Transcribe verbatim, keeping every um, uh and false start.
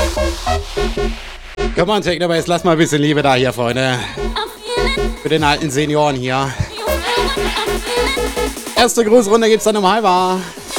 Come on, Technobase, lass mal ein bisschen Liebe da hier, Freunde. Für den alten Senioren hier. Erste Grußrunde gibt's dann um halber.